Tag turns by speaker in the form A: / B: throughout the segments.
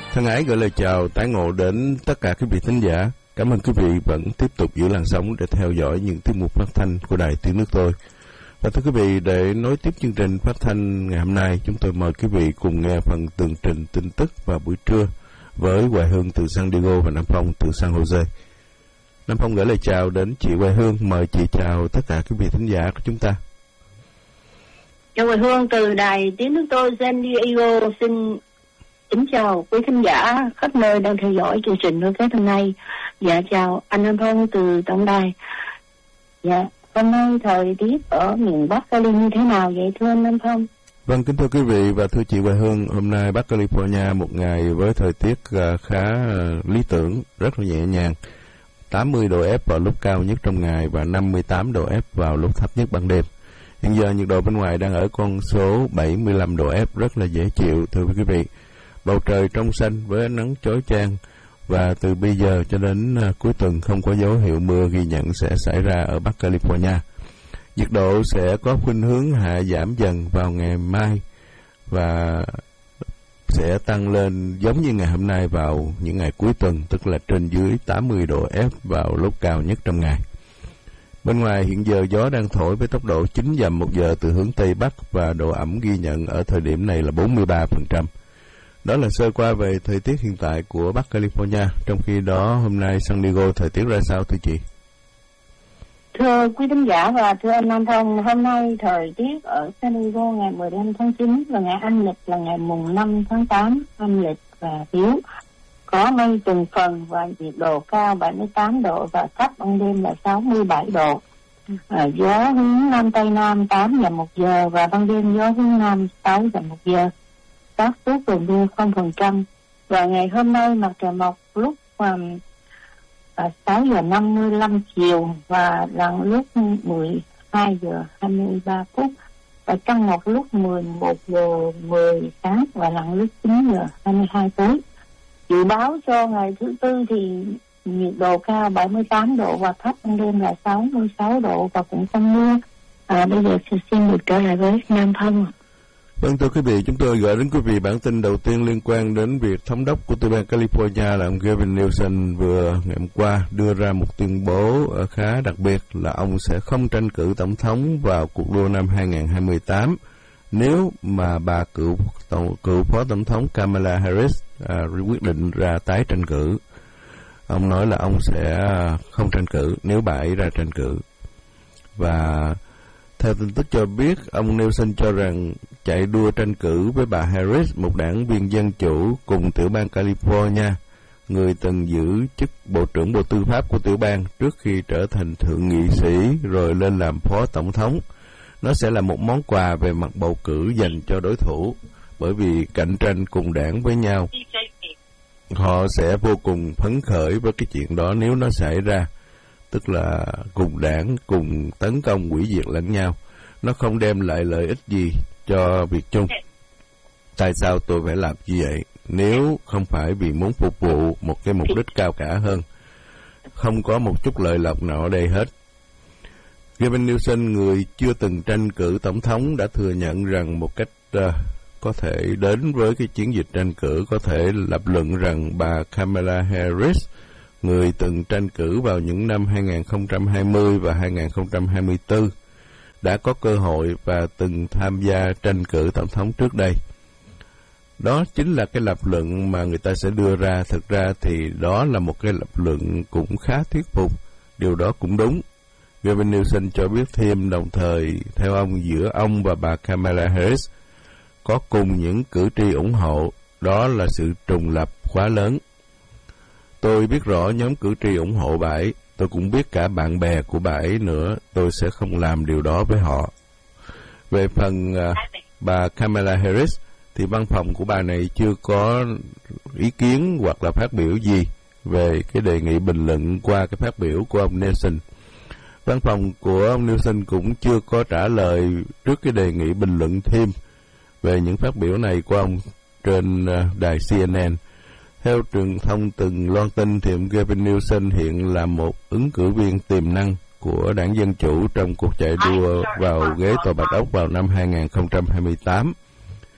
A: Thân ái gửi lời chào tái ngộ đến tất cả quý vị thính giả. Cảm ơn quý vị vẫn tiếp tục giữ làn sóng để theo dõi những tiết mục phát thanh của Đài Tiếng Nước Tôi. Và thưa quý vị, để nối tiếp chương trình phát thanh ngày hôm nay, chúng tôi mời quý vị cùng nghe phần tường trình tin tức vào buổi trưa với Hoài Hương từ San Diego và Nam Phong từ San Jose. Nam Phong gửi lời chào đến chị Hoài Hương. Mời chị chào tất cả quý vị thính giả của chúng ta.
B: Chào Hoài Hương từ Đài Tiếng Nước Tôi San Diego, xin kính chào quý khán giả khắp nơi đang theo dõi chương trình nối kết hôm nay. Dạ chào anh Nam Phong từ tổng đài. Dạ hôm nay thời tiết ở miền Bắc Cali như thế nào vậy thưa anh Nam Phong?
A: Vâng, kính thưa quý vị và thưa chị Hoài Hương, hôm nay Bắc California một ngày với thời tiết khá lý tưởng, rất là nhẹ nhàng. 80 độ F vào lúc cao nhất trong ngày và 58 độ F vào lúc thấp nhất ban đêm. Hiện giờ nhiệt độ bên ngoài đang ở con số 75 độ F, rất là dễ chịu thưa quý vị. Bầu trời trong xanh với ánh nắng chói chang, và từ bây giờ cho đến cuối tuần không có dấu hiệu mưa ghi nhận sẽ xảy ra ở Bắc California. Nhiệt độ sẽ có khuynh hướng hạ giảm dần vào ngày mai và sẽ tăng lên giống như ngày hôm nay vào những ngày cuối tuần, tức là trên dưới 80 độ F vào lúc cao nhất trong ngày. Bên ngoài hiện giờ gió đang thổi với tốc độ 9 dặm một giờ từ hướng Tây Bắc và độ ẩm ghi nhận ở thời điểm này là 43%. Đó là sơ qua về thời tiết hiện tại của Bắc California. Trong khi đó hôm nay San Diego thời tiết ra sao thưa chị?
B: Thưa quý khán giả và thưa anh Nam Phong, hôm nay thời tiết ở San Diego ngày 15 tháng 9 và ngày âm lịch là ngày mùng 5 tháng 8, âm lịch và thiếu. Có mây từng phần và nhiệt độ cao 78 độ và thấp ban đêm là 67 độ. Gió hướng Nam Tây Nam 8 dặm một giờ và ban đêm gió hướng Nam 6 dặm một giờ. Xác suất về mưa 0%. Và ngày hôm nay mặt trời mọc lúc 6 giờ 55 chiều và lặn lúc 12 giờ 23 phút. Và trăng mọc lúc 11 giờ 10 sáng và lặn lúc 9 giờ 22 tối. Dự báo cho ngày thứ Tư thì nhiệt độ cao 78 độ và thấp ban đêm là 66 độ và cũng không mưa. Bây giờ xin được trở lại với Nam Phong.
A: Vâng, thưa quý vị, chúng tôi gửi đến quý vị bản tin đầu tiên liên quan đến việc thống đốc của tiểu bang California là ông Gavin Newsom vừa ngày hôm qua đưa ra một tuyên bố khá đặc biệt là ông sẽ không tranh cử tổng thống vào cuộc đua năm 2028 nếu mà bà cựu phó tổng thống Kamala Harris quyết định ra tái tranh cử. Ông nói là ông sẽ không tranh cử nếu bà ấy ra tranh cử. Và theo tin tức cho biết, ông Newsom cho rằng chạy đua tranh cử với bà Harris, một đảng viên dân chủ cùng tiểu bang California, người từng giữ chức Bộ trưởng Bộ Tư pháp của tiểu bang trước khi trở thành thượng nghị sĩ rồi lên làm phó tổng thống. Nó sẽ là một món quà về mặt bầu cử dành cho đối thủ, bởi vì cạnh tranh cùng đảng với nhau. Họ sẽ vô cùng phấn khởi với cái chuyện đó nếu nó xảy ra. Tức là cùng đảng, cùng tấn công hủy diệt lẫn nhau. Nó không đem lại lợi ích gì cho việc chung. Tại sao tôi phải làm như vậy? Nếu không phải vì muốn phục vụ một cái mục đích cao cả hơn. Không có một chút lợi lộc nào ở đây hết. Gavin Newsom, người chưa từng tranh cử tổng thống, đã thừa nhận rằng một cách có thể đến với cái chiến dịch tranh cử, có thể lập luận rằng bà Kamala Harris, người từng tranh cử vào những năm 2020 và 2024, đã có cơ hội và từng tham gia tranh cử tổng thống trước đây. Đó chính là cái lập luận mà người ta sẽ đưa ra. Thực ra thì đó là một cái lập luận cũng khá thuyết phục. Điều đó cũng đúng. Gavin Newsom cho biết thêm đồng thời, theo ông, giữa ông và bà Kamala Harris có cùng những cử tri ủng hộ. Đó là sự trùng lập quá lớn. Tôi biết rõ nhóm cử tri ủng hộ bà ấy. Tôi cũng biết cả bạn bè của bà ấy nữa. Tôi sẽ không làm điều đó với họ. Về phần bà Kamala Harris, thì văn phòng của bà này chưa có ý kiến hoặc là phát biểu gì về cái đề nghị bình luận qua cái phát biểu của ông Newsom. Văn phòng của ông Newsom cũng chưa có trả lời trước cái đề nghị bình luận thêm về những phát biểu này của ông trên đài CNN. Theo truyền thông từng loan tin thì ông Gavin Newsom hiện là một ứng cử viên tiềm năng của đảng Dân Chủ trong cuộc chạy đua vào ghế Tòa Bạch Ốc vào năm 2028.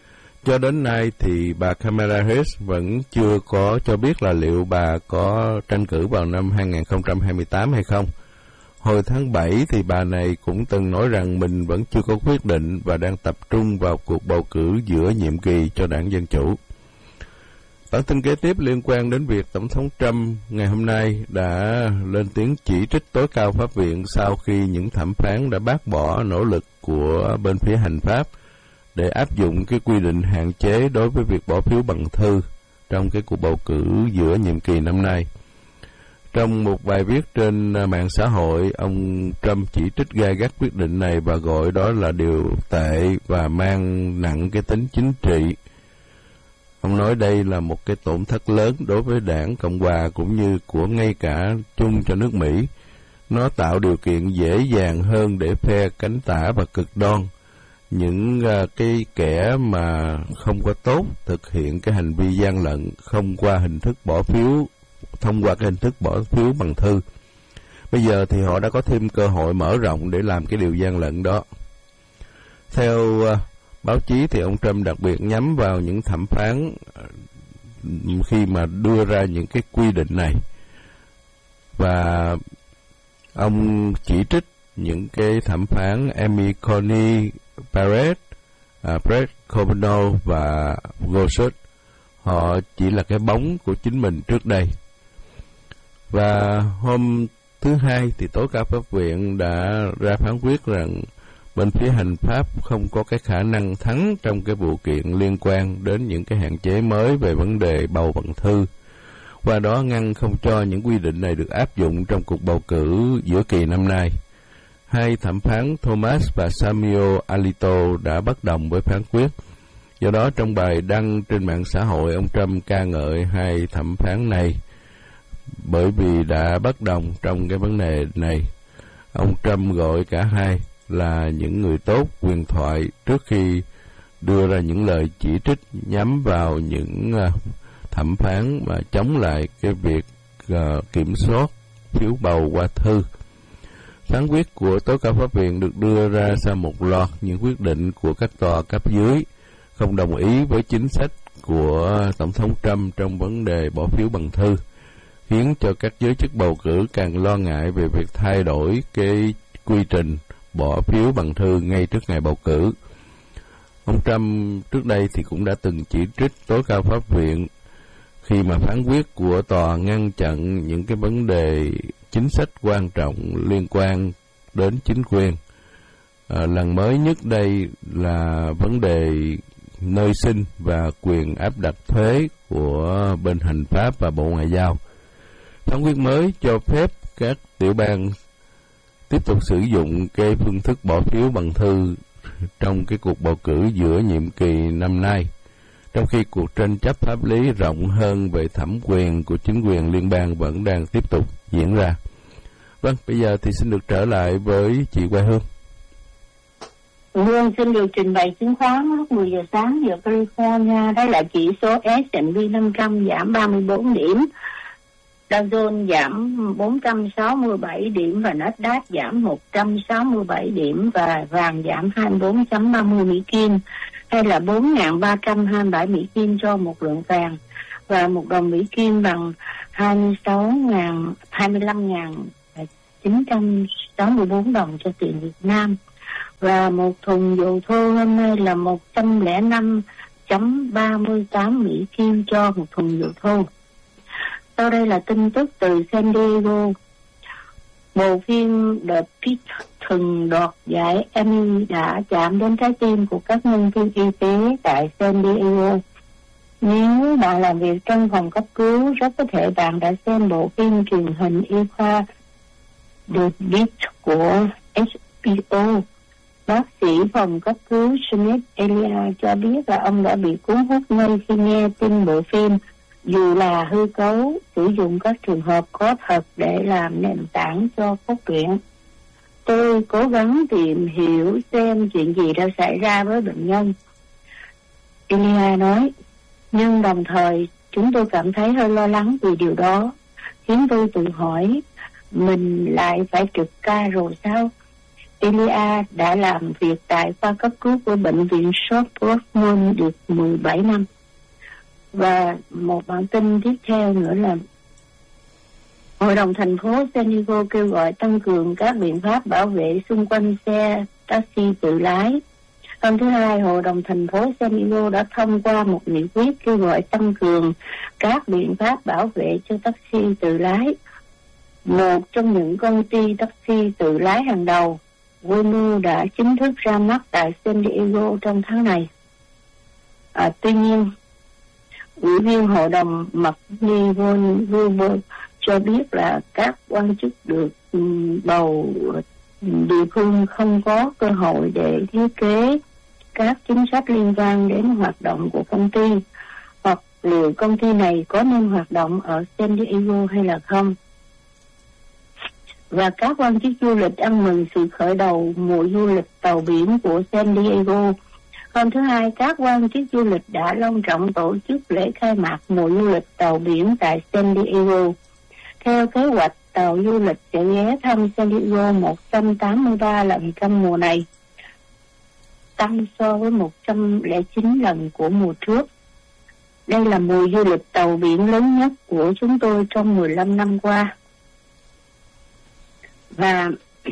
A: Cho đến nay thì bà Kamala Harris vẫn chưa có cho biết là liệu bà có tranh cử vào năm 2028 hay không. Hồi tháng 7 thì bà này cũng từng nói rằng mình vẫn chưa có quyết định và đang tập trung vào cuộc bầu cử giữa nhiệm kỳ cho đảng Dân Chủ. Bản tin kế tiếp liên quan đến việc Tổng thống Trump ngày hôm nay đã lên tiếng chỉ trích tối cao pháp viện sau khi những thẩm phán đã bác bỏ nỗ lực của bên phía hành pháp để áp dụng cái quy định hạn chế đối với việc bỏ phiếu bằng thư trong cái cuộc bầu cử giữa nhiệm kỳ năm nay. Trong một bài viết trên mạng xã hội, ông Trump chỉ trích gay gắt quyết định này và gọi đó là điều tệ và mang nặng cái tính chính trị. Ông nói đây là một cái tổn thất lớn đối với đảng Cộng hòa cũng như của ngay cả chung cho nước Mỹ. Nó tạo điều kiện dễ dàng hơn để phe cánh tả và cực đoan, những cái kẻ mà không có tốt thực hiện cái hành vi gian lận thông qua cái hình thức bỏ phiếu bằng thư. Bây giờ thì họ đã có thêm cơ hội mở rộng để làm cái điều gian lận đó. Theo báo chí thì ông Trump đặc biệt nhắm vào những thẩm phán khi mà đưa ra những cái quy định này. Và ông chỉ trích những cái thẩm phán Amy Coney Barrett, Brett Kavanaugh và Gorsuch. Họ chỉ là cái bóng của chính mình trước đây. Và hôm thứ Hai thì tối cao pháp viện đã ra phán quyết rằng bên phía hành pháp không có cái khả năng thắng trong cái vụ kiện liên quan đến những cái hạn chế mới về vấn đề bầu bằng thư. Qua đó ngăn không cho những quy định này được áp dụng trong cuộc bầu cử giữa kỳ năm nay. Hai thẩm phán Thomas và Samuel Alito đã bất đồng với phán quyết. Do đó trong bài đăng trên mạng xã hội, ông Trump ca ngợi hai thẩm phán này bởi vì đã bất đồng trong cái vấn đề này. Ông Trump gọi cả hai là những người tốt huyền thoại trước khi đưa ra những lời chỉ trích nhắm vào những thẩm phán mà chống lại cái việc kiểm soát phiếu bầu qua thư. Phán quyết của tối cao pháp viện được đưa ra sau một loạt những quyết định của các tòa cấp dưới không đồng ý với chính sách của Tổng thống Trump trong vấn đề bỏ phiếu bằng thư, khiến cho các giới chức bầu cử càng lo ngại về việc thay đổi cái quy trình bỏ phiếu bằng thư ngay trước ngày bầu cử. Ông Trump trước đây thì cũng đã từng chỉ trích tối cao pháp viện khi mà phán quyết của tòa ngăn chặn những cái vấn đề chính sách quan trọng liên quan đến chính quyền. Lần mới nhất đây là vấn đề nơi sinh và quyền áp đặt thuế của bên hành pháp và Bộ Ngoại giao. Phán quyết mới cho phép các tiểu bang tiếp tục sử dụng cái phương thức bỏ phiếu bằng thư trong cái cuộc bầu cử giữa nhiệm kỳ năm nay, trong khi cuộc tranh chấp pháp lý rộng hơn về thẩm quyền của chính quyền liên bang vẫn đang tiếp tục diễn ra. Vâng, bây giờ thì xin được trở lại với chị Quang Hương.
B: Hương xin được trình bày chứng khoán lúc 10 giờ sáng giờ California, đó là chỉ số S&P 500 giảm 34 điểm, Dow Jones giảm 467 điểm và Nasdaq giảm 167 điểm và vàng giảm 24.30 Mỹ Kim, hay là 4.327 Mỹ Kim cho một lượng vàng, và một đồng Mỹ Kim bằng 25.964 đồng cho tiền Việt Nam. Và một thùng dầu thô hôm nay là 105.38 Mỹ Kim cho một thùng dầu thô. Sau đây là tin tức từ San Diego. Bộ phim The Pitch từng đoạt giải Emmy đã chạm đến trái tim của các nhân viên y tế tại San Diego. Nếu bạn làm việc trong phòng cấp cứu, rất có thể bạn đã xem bộ phim truyền hình y khoa The Pitch của HBO. Bác sĩ phòng cấp cứu Smith Elia cho biết là ông đã bị cuốn hút ngay khi nghe tin bộ phim, dù là hư cấu, sử dụng các trường hợp có thật để làm nền tảng cho cốt truyện. Tôi cố gắng tìm hiểu xem chuyện gì đã xảy ra với bệnh nhân, Elia nói, nhưng đồng thời chúng tôi cảm thấy hơi lo lắng vì điều đó, khiến tôi tự hỏi mình lại phải trực ca rồi sao? Elia đã làm việc tại khoa cấp cứu của bệnh viện South Portmore được 17 năm. Và một bản tin tiếp theo nữa là Hội đồng thành phố San Diego kêu gọi tăng cường các biện pháp bảo vệ xung quanh xe taxi tự lái. Hôm thứ Hai, Hội đồng thành phố San Diego đã thông qua một nghị quyết kêu gọi tăng cường các biện pháp bảo vệ cho taxi tự lái. Một trong những công ty taxi tự lái hàng đầu, Waymo, đã chính thức ra mắt tại San Diego trong tháng này. Tuy nhiên, ủy viên hội đồng McNee von Wilber cho biết là các quan chức được bầu địa phương không có cơ hội để thiết kế các chính sách liên quan đến hoạt động của công ty, hoặc liệu công ty này có nên hoạt động ở San Diego hay là không. Và các quan chức du lịch ăn mừng sự khởi đầu mùa du lịch tàu biển của San Diego. Hôm thứ Hai, các quan chức du lịch đã long trọng tổ chức lễ khai mạc mùa du lịch tàu biển tại San Diego. Theo kế hoạch, tàu du lịch sẽ ghé thăm San Diego 183 lần trong mùa này, tăng so với 109 lần của mùa trước. Đây là mùa du lịch tàu biển lớn nhất của chúng tôi trong 15 năm qua. Và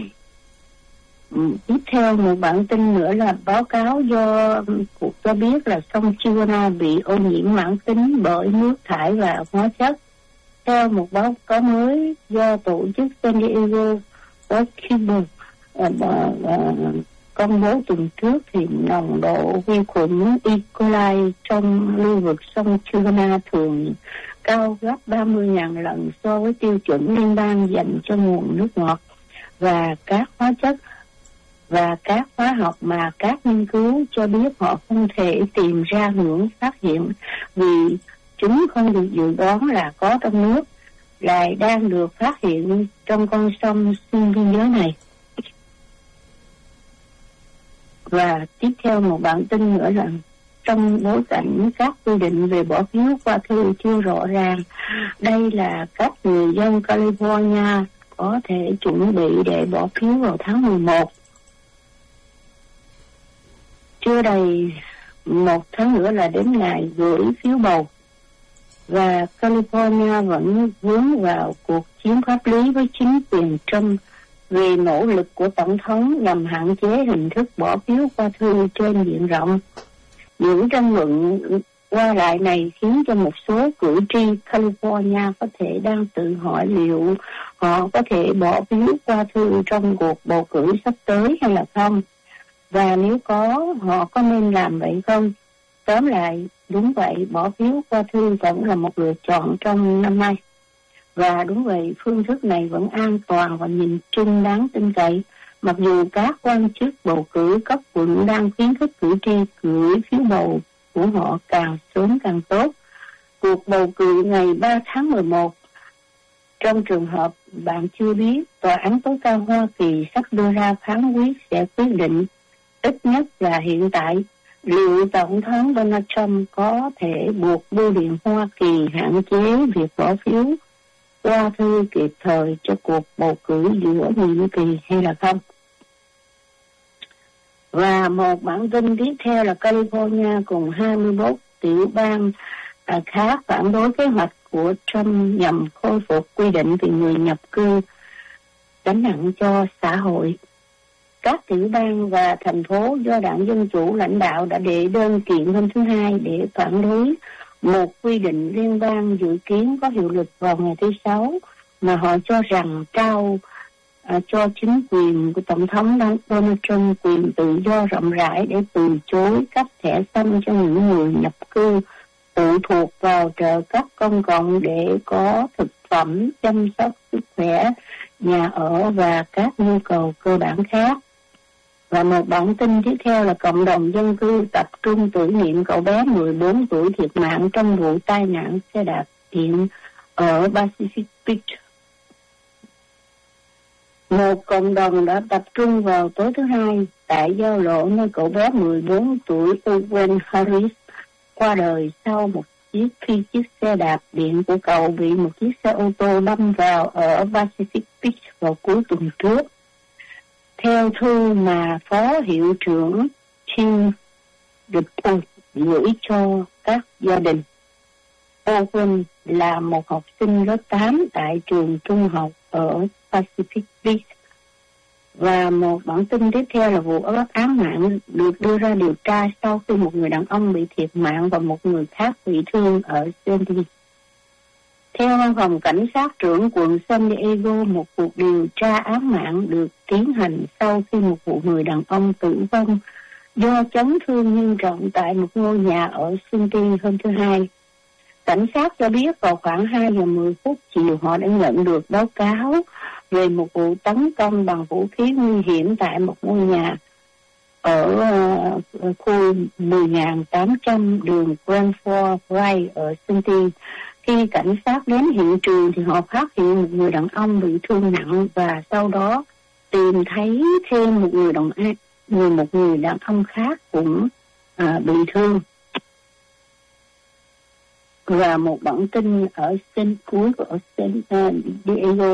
B: tiếp theo một bản tin nữa là báo cáo cho biết là sông Chivona bị ô nhiễm mãn tính bởi nước thải và hóa chất. Theo một báo cáo mới do tổ chức San Diego Wastekeeper công bố tuần trước, thì nồng độ vi khuẩn E. coli trong lưu vực sông Chivona thường cao gấp 30.000 lần so với tiêu chuẩn liên bang dành cho nguồn nước ngọt, và các hóa chất và các hóa học mà các nghiên cứu cho biết họ không thể tìm ra ngưỡng phát hiện vì chúng không được dự đoán là có trong nước, lại đang được phát hiện trong con sông xuyên biên giới này. Và tiếp theo một bản tin nữa là trong bối cảnh các quy định về bỏ phiếu qua thư chưa rõ ràng, đây là các người dân California có thể chuẩn bị để bỏ phiếu vào tháng 11. Chưa đầy một tháng nữa là đến ngày gửi phiếu bầu, và California vẫn vướng vào cuộc chiến pháp lý với chính quyền Trump về nỗ lực của Tổng thống nhằm hạn chế hình thức bỏ phiếu qua thư trên diện rộng. Những tranh luận qua lại này khiến cho một số cử tri California có thể đang tự hỏi liệu họ có thể bỏ phiếu qua thư trong cuộc bầu cử sắp tới hay là không, và nếu có, họ có nên làm vậy không. Tóm lại, đúng vậy, bỏ phiếu qua thư vẫn là một lựa chọn trong năm nay. Và đúng vậy, phương thức này vẫn an toàn và nhìn chung đáng tin cậy, mặc dù các quan chức bầu cử cấp quận đang khuyến khích cử tri gửi phiếu bầu của họ càng sớm càng tốt. Cuộc bầu cử ngày 3 tháng 11, trong trường hợp bạn chưa biết, Tòa án tối cao Hoa Kỳ sắp đưa ra phán quyết sẽ quyết định, ít nhất là hiện tại, liệu Tổng thống Donald Trump có thể buộc Bưu điện Hoa Kỳ hạn chế việc bỏ phiếu qua thư kịp thời cho cuộc bầu cử giữa nhiệm kỳ hay là không. Và một bản tin tiếp theo là California cùng 21 tiểu bang khác phản đối kế hoạch của Trump nhằm khôi phục quy định về người nhập cư gánh nặng cho xã hội. Các tiểu bang và thành phố do Đảng Dân Chủ lãnh đạo đã đệ đơn kiện hôm thứ Hai để phản đối một quy định liên bang dự kiến có hiệu lực vào ngày thứ Sáu mà họ cho rằng trao cho chính quyền của Tổng thống Donald Trump quyền tự do rộng rãi để từ chối cấp thẻ xanh cho những người nhập cư phụ thuộc vào trợ cấp công cộng để có thực phẩm, chăm sóc sức khỏe, nhà ở và các nhu cầu cơ bản khác. Và một bản tin tiếp theo là cộng đồng dân cư tập trung tưởng niệm cậu bé 14 tuổi thiệt mạng trong vụ tai nạn xe đạp điện ở Pacific Beach. Một cộng đồng đã tập trung vào tối thứ Hai tại giao lộ nơi cậu bé 14 tuổi Owen Harris qua đời sau một chiếc xe đạp điện của cậu bị một chiếc xe ô tô đâm vào ở Pacific Beach vào cuối tuần trước. Theo thư mà Phó Hiệu trưởng Tim DePaul gửi cho các gia đình, Owen là một học sinh lớp 8 tại trường trung học ở Pacific Beach. Và một bản tin tiếp theo là vụ án mạng được đưa ra điều tra sau khi một người đàn ông bị thiệt mạng và một người khác bị thương ở San Diego. Theo văn phòng cảnh sát trưởng quận San Diego, một cuộc điều tra án mạng được tiến hành sau khi một vụ người đàn ông tử vong do chấn thương nghiêm trọng tại một ngôi nhà ở Cincy hôm thứ Hai. Cảnh sát cho biết vào khoảng 2 giờ 10 phút chiều họ đã nhận được báo cáo về một vụ tấn công bằng vũ khí nguy hiểm tại một ngôi nhà ở khu 10.800 đường Grand Forks Drive ở Cincy. Khi cảnh sát đến hiện trường thì họ phát hiện một người đàn ông bị thương nặng và sau đó tìm thấy thêm một người đàn ông khác cũng bị thương. Và một bản tin ở cuối của San Diego,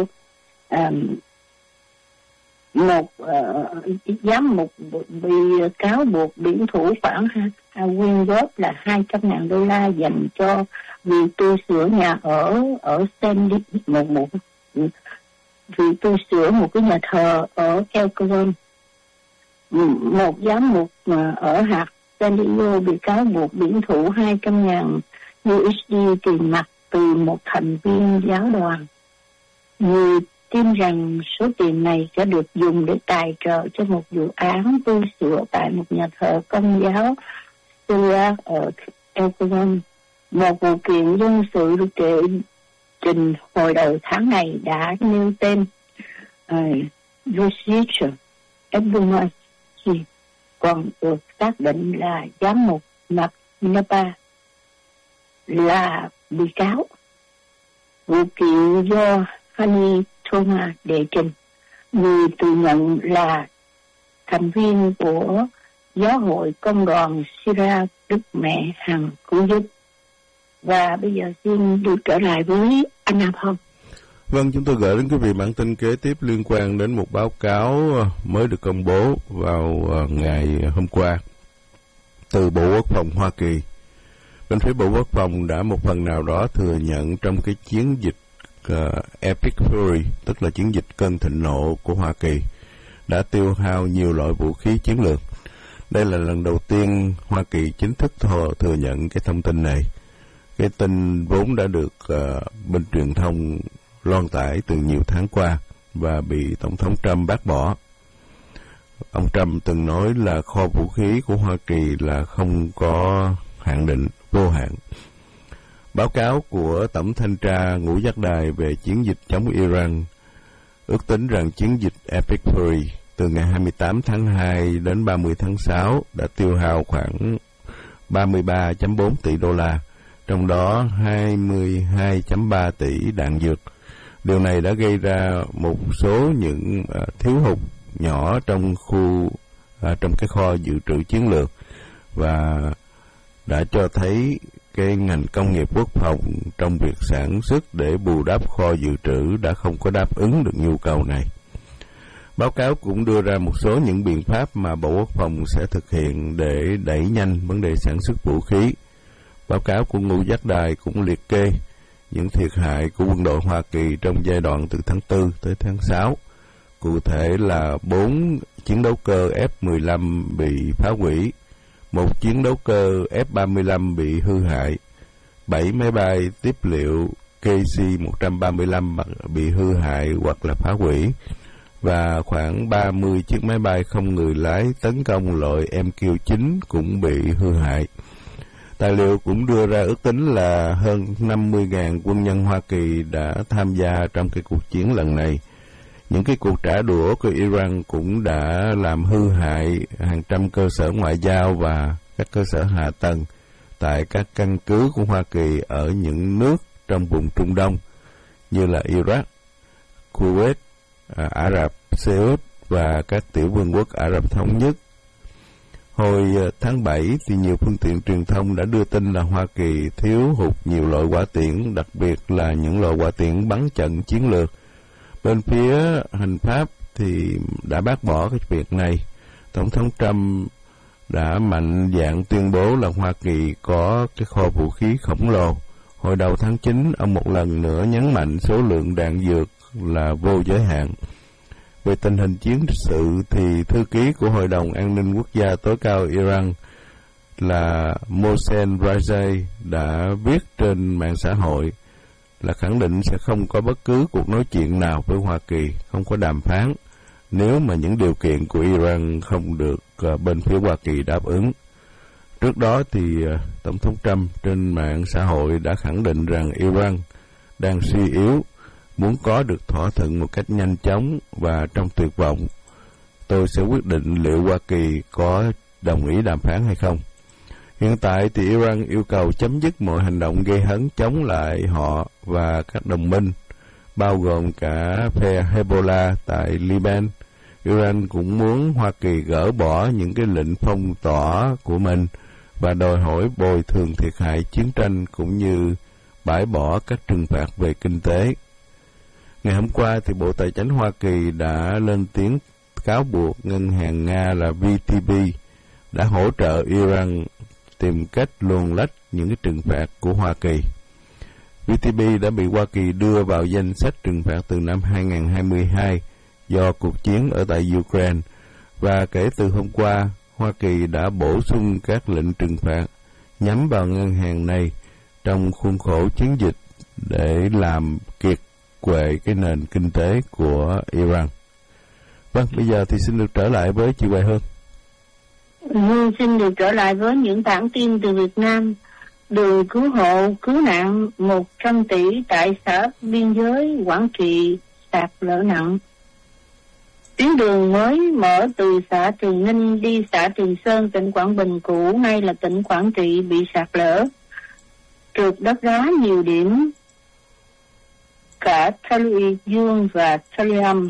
B: một giám mục bị cáo buộc biển thủ khoản quyên góp là $200,000 dành cho việc tu sửa nhà ở San Diego, việc tu sửa một cái nhà thờ ở El Cajon. Một giám mục ở hạt San Diego bị cáo buộc biển thủ $200,000 USD tiền mặt từ một thành viên giáo đoàn. Người tin rằng số tiền này sẽ được dùng để tài trợ cho một vụ án tu sửa tại một nhà thờ Công giáo Syriac ở El Cajon. Một vụ kiện dân sự được đệ trình hồi đầu tháng này đã nêu tên Lucifer Ebumasi, còn được xác định là giám mục McNapa là bị cáo. Vụ kiện do Honey Thomas đệ trình, người tự nhận là thành viên của Giáo hội Công đoàn Syria Đức Mẹ Hằng Cứu Giúp. Và bây giờ xin được trở lại với anh Nam Phong.
A: Vâng, chúng tôi gửi đến quý vị bản tin kế tiếp liên quan đến một báo cáo mới được công bố vào ngày hôm qua từ Bộ Quốc phòng Hoa Kỳ. Bên phía Bộ Quốc phòng đã một phần nào đó thừa nhận trong cái chiến dịch Epic Fury, tức là chiến dịch cơn thịnh nộ của Hoa Kỳ, đã tiêu hao nhiều loại vũ khí chiến lược. Đây là lần đầu tiên Hoa Kỳ chính thức thừa nhận cái thông tin này. Cái tin vốn đã được bên truyền thông loan tải từ nhiều tháng qua và bị Tổng thống Trump bác bỏ. Ông Trump từng nói là kho vũ khí của Hoa Kỳ là không có hạn định, vô hạn. Báo cáo của Tổng thanh tra Ngũ Giác Đài về chiến dịch chống Iran ước tính rằng chiến dịch Epic Fury từ ngày 28 tháng 2 đến 30 tháng 6 đã tiêu hao khoảng 33.4 tỷ đô la, trong đó 22.3 tỷ đạn dược. Điều này đã gây ra một số những thiếu hụt nhỏ trong cái kho dự trữ chiến lược và đã cho thấy cái ngành công nghiệp quốc phòng trong việc sản xuất để bù đắp kho dự trữ đã không có đáp ứng được nhu cầu này. Báo cáo cũng đưa ra một số những biện pháp mà Bộ Quốc phòng sẽ thực hiện để đẩy nhanh vấn đề sản xuất vũ khí. Báo cáo của Ngũ Giác Đài cũng liệt kê những thiệt hại của quân đội Hoa Kỳ trong giai đoạn từ tháng 4 tới tháng 6. Cụ thể là 4 chiến đấu cơ F-15 bị phá hủy, 1 chiến đấu cơ F-35 bị hư hại, 7 máy bay tiếp liệu KC-135 bị hư hại hoặc là phá hủy, và khoảng 30 chiếc máy bay không người lái tấn công loại MQ-9 cũng bị hư hại. Tài liệu cũng đưa ra ước tính là hơn 50.000 quân nhân Hoa Kỳ đã tham gia trong cái cuộc chiến lần này. Những cái cuộc trả đũa của Iran cũng đã làm hư hại hàng trăm cơ sở ngoại giao và các cơ sở hạ tầng tại các căn cứ của Hoa Kỳ ở những nước trong vùng Trung Đông như là Iraq, Kuwait, Ả Rập Xê Út và các tiểu vương quốc Ả Rập Thống Nhất. Hồi tháng 7 thì nhiều phương tiện truyền thông đã đưa tin là Hoa Kỳ thiếu hụt nhiều loại hỏa tiễn, đặc biệt là những loại hỏa tiễn bắn trận chiến lược. Bên phía hành pháp thì đã bác bỏ cái việc này. Tổng thống Trump đã mạnh dạn tuyên bố là Hoa Kỳ có cái kho vũ khí khổng lồ. Hồi đầu tháng 9, ông một lần nữa nhấn mạnh số lượng đạn dược là vô giới hạn. Về tình hình chiến sự thì thư ký của Hội đồng An ninh Quốc gia tối cao Iran là Mohsen Rajaei đã viết trên mạng xã hội là khẳng định sẽ không có bất cứ cuộc nói chuyện nào với Hoa Kỳ, không có đàm phán, nếu mà những điều kiện của Iran không được bên phía Hoa Kỳ đáp ứng. Trước đó thì Tổng thống Trump trên mạng xã hội đã khẳng định rằng Iran đang suy yếu, muốn có được thỏa thuận một cách nhanh chóng và trong tuyệt vọng. Tôi sẽ quyết định liệu Hoa Kỳ có đồng ý đàm phán hay không. Hiện tại thì Iran yêu cầu chấm dứt mọi hành động gây hấn chống lại họ và các đồng minh, bao gồm cả phe Hezbollah tại Liban. Iran cũng muốn Hoa Kỳ gỡ bỏ những cái lệnh phong tỏa của mình và đòi hỏi bồi thường thiệt hại chiến tranh cũng như bãi bỏ các trừng phạt về kinh tế. Ngày hôm qua thì Bộ Tài chính Hoa Kỳ đã lên tiếng cáo buộc ngân hàng Nga là VTB đã hỗ trợ Iran tìm cách luồn lách những cái trừng phạt của Hoa Kỳ. VTB đã bị Hoa Kỳ đưa vào danh sách trừng phạt từ năm 2022 do cuộc chiến ở tại Ukraine, và kể từ hôm qua, Hoa Kỳ đã bổ sung các lệnh trừng phạt nhắm vào ngân hàng này trong khuôn khổ chiến dịch để làm kiệt quệ cái nền kinh tế của Iran. Vâng, bây giờ thì xin được trở lại với chị Hoài Hương.
B: Xin được trở lại với những bản tin từ Việt Nam. Đường cứu hộ, cứu nạn 100 tỷ tại xã biên giới Quảng Trị sạt lở nặng. Tuyến đường mới mở từ xã Trường Ninh đi xã Trường Sơn, tỉnh Quảng Bình cũ, nay là tỉnh Quảng Trị, bị sạt lở, trượt đất đá nhiều điểm, cả Ta Luy Dương và Ta Luy Âm.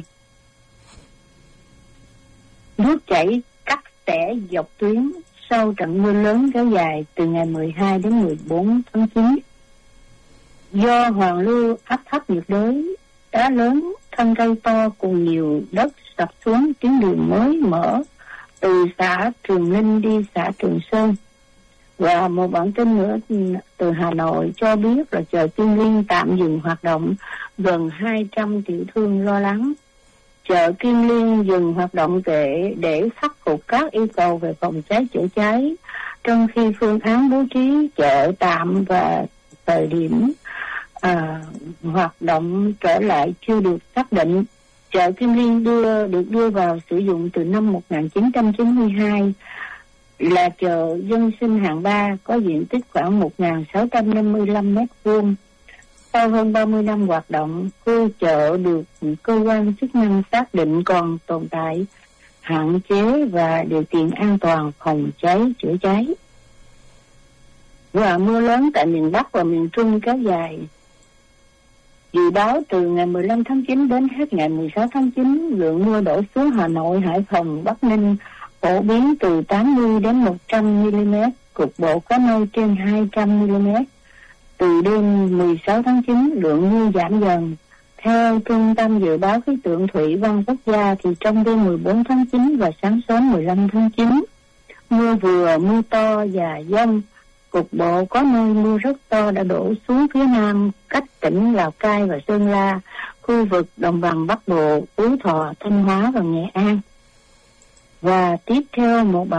B: Nước chảy cắt xẻ dọc tuyến sau trận mưa lớn kéo dài từ ngày 12 đến 14 tháng 9. Do hoàn lưu áp thấp nhiệt đới, đá lớn, thân cây to cùng nhiều đất sập xuống tuyến đường mới mở từ xã Trường Ninh đi xã Trường Sơn. Và một bản tin nữa từ Hà Nội cho biết là chợ Kim Liên tạm dừng hoạt động, gần 200 tiểu thương lo lắng. Chợ Kim Liên dừng hoạt động để khắc phục các yêu cầu về phòng cháy chữa cháy, trong khi phương án bố trí chợ tạm và thời điểm hoạt động trở lại chưa được xác định. Chợ Kim Liên được đưa vào sử dụng từ năm 1992, là chợ dân sinh hạng 3 có diện tích khoảng 1.655 m². Sau hơn 30 năm hoạt động, khu chợ được cơ quan chức năng xác định còn tồn tại hạn chế và điều kiện an toàn phòng cháy chữa cháy. Và mưa lớn tại miền Bắc và miền Trung kéo dài. Dự báo từ ngày 15 tháng 9 đến hết ngày 16 tháng 9, lượng mưa đổ xuống Hà Nội, Hải Phòng, Bắc Ninh phổ biến từ 80 đến 100 mm, cục bộ có nơi trên 200 mm. Từ đêm 16 tháng 9, lượng mưa giảm dần. Theo Trung tâm Dự báo Khí tượng Thủy văn Quốc gia thì trong đêm 14 tháng 9 và sáng sớm 15 tháng 9, mưa vừa, mưa to và dông. Cục bộ có nơi mưa rất to đã đổ xuống phía Nam, cách tỉnh Lào Cai và Sơn La, khu vực đồng bằng Bắc Bộ, Phú Thọ, Thanh Hóa và Nghệ An. Và tiếp theo một